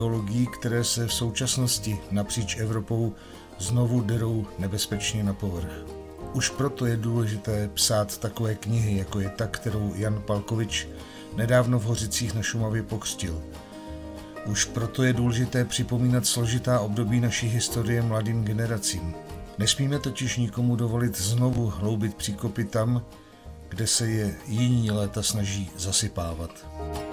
ideologií, které se v současnosti napříč Evropou znovu derou nebezpečně na povrch. Už proto je důležité psát takové knihy, jako je ta, kterou Jan Palkovič nedávno v Hořicích na Šumavě pokřtil. Už proto je důležité připomínat složitá období naší historie mladým generacím. Nesmíme totiž nikomu dovolit znovu hloubit příkopy tam, kde se je jiní léta snaží zasypávat.